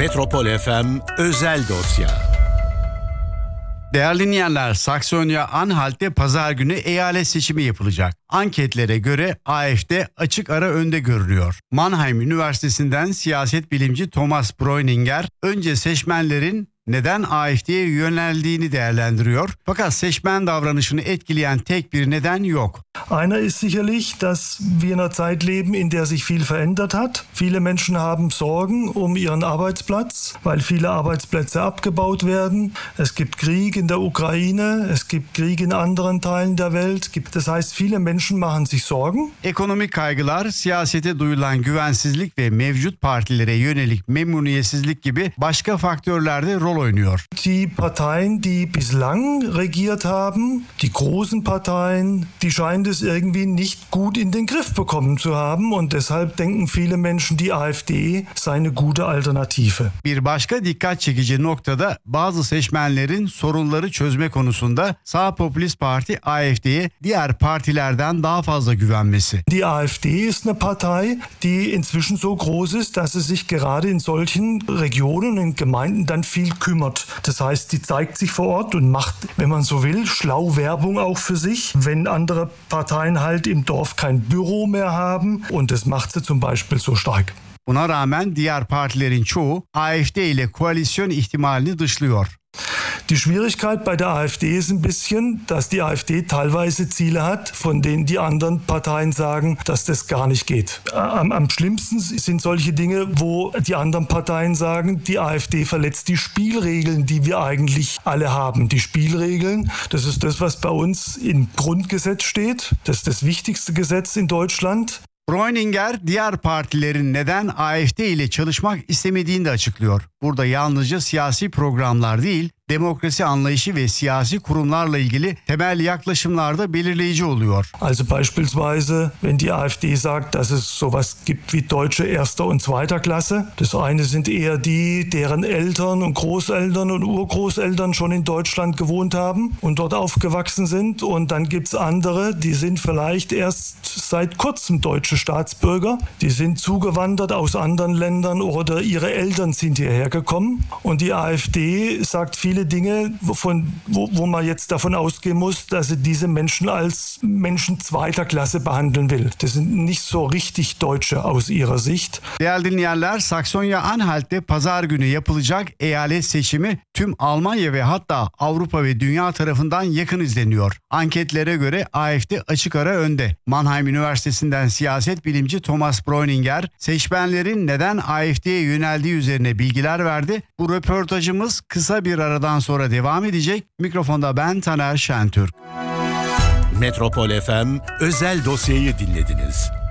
Metropol FM özel dosya. Değerli dinleyenler, Saksonya-Anhalt'te pazar günü eyalet seçimi yapılacak. Anketlere göre AfD açık ara önde görünüyor. Mannheim Üniversitesi'nden siyaset bilimci Thomas Breuninger önce seçmenlerin neden AfD'ye yöneldiğini değerlendiriyor. Fakat seçmen davranışını etkileyen tek bir neden yok. Einer ist sicherlich, dass wir in einer Zeit leben, in der sich viel verändert hat. Viele Menschen haben Sorgen um ihren Arbeitsplatz, weil viele Arbeitsplätze abgebaut werden. Es gibt Krieg in der Ukraine, es gibt Krieg in anderen Teilen der Welt. Das heißt, viele Menschen machen sich Sorgen. Ekonomik kaygılar, siyasete duyulan güvensizlik ve mevcut partilere yönelik memnuniyetsizlik gibi başka faktörlerde rol oynuyor. Die Parteien, die bislang regiert haben, die großen Parteien, die scheint es irgendwie nicht gut in den Griff bekommen zu haben und deshalb denken viele Menschen, die AfD sei eine gute Alternative. Bir başka dikkat çekici noktada bazı seçmenlerin sorunları çözme konusunda sağ popülist parti AfD'ye diğer partilerden daha fazla güvenmesi. Die AfD ist eine Partei, die inzwischen so groß ist, dass sie sich gerade in solchen Regionen und Gemeinden dann viel kümmert. Das heißt, die zeigt sich vor Ort und macht, wenn man so will, schlau Werbung auch für sich, wenn andere Parteien halt im Dorf kein Büro mehr haben und das macht sie zum Beispiel so stark. Buna rağmen diğer partilerin çoğu AfD ile koalisyon ihtimalini dışlıyor. Die Schwierigkeit bei der AfD ist ein bisschen, dass die AfD teilweise Ziele hat, von denen die anderen Parteien sagen, dass das gar nicht geht. Am schlimmsten sind solche Dinge, wo die anderen Parteien sagen, die AfD verletzt die Spielregeln, die wir eigentlich alle haben. Die Spielregeln, das ist das, was bei uns im Grundgesetz steht. Das ist das wichtigste Gesetz in Deutschland. Breuninger diğer partilerin neden AfD ile çalışmak istemediğini de açıklıyor. Burada yalnızca siyasi programlar değil, demokrasi anlayışı ve siyasi kurumlarla ilgili temel yaklaşımlar da belirleyici oluyor. Also beispielsweise, wenn die AfD sagt, dass es sowas gibt wie Deutsche erster und zweiter Klasse. Das eine sind eher die, deren Eltern und Großeltern und Urgroßeltern schon in Deutschland gewohnt haben und dort aufgewachsen sind. Und dann gibt's andere, die sind vielleicht erst seit kurzem deutsche Staatsbürger. Die sind zugewandert aus anderen Ländern oder ihre Eltern sind hierher gekommen. Und die AfD sagt viele Dinge, wo man jetzt davon ausgehen muss, dass sie diese Menschen als Menschen zweiter Klasse behandeln will. Das sind nicht so richtig Deutsche aus ihrer Sicht. Değerli dinleyenler, Saksonya-Anhalt'te pazar günü yapılacak eyalet seçimi tüm Almanya ve hatta Avrupa ve dünya tarafından yakın izleniyor. Anketlere göre AfD açık ara önde. Mannheim Üniversitesi'nden siyaset bilimci Thomas Breuninger seçmenlerin neden AfD'ye yöneldiği üzerine bilgiler verdi. Bu röportajımız kısa bir aradan sonra devam edecek. Mikrofonda ben Taner Şentürk. Metropol FM özel dosyayı dinlediniz.